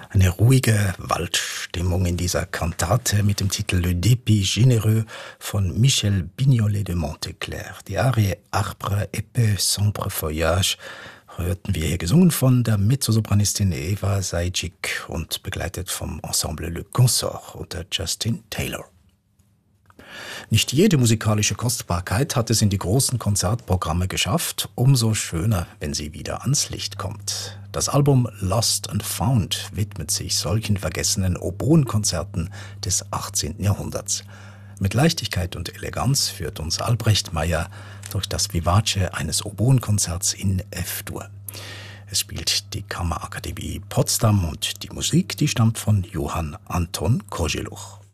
Eine ruhige Waldstimmung in dieser Kantate mit dem Titel Le Dépit Généreux von Michel Bignolet de Monteclair. Die Arie Arbre épais sombre feuillage hörten wir hier gesungen von der Mezzosopranistin Eva Sajcik und begleitet vom Ensemble Le Consort unter Justin Taylor. Nicht jede musikalische Kostbarkeit hat es in die großen Konzertprogramme geschafft, umso schöner, wenn sie wieder ans Licht kommt. Das Album Lost and Found widmet sich solchen vergessenen Oboenkonzerten des 18. Jahrhunderts. Mit Leichtigkeit und Eleganz führt uns Albrecht Meyer durch das Vivace eines Oboenkonzerts in F-Dur. Es spielt die Kammerakademie Potsdam und die Musik, die stammt von Johann Anton Kozeluch.